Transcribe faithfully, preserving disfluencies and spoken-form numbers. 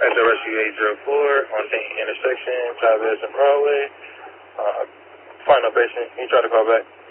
At the Rescue eight zero four on the intersection, Chavez and Broadway. Uh, final patient, can you try to call back?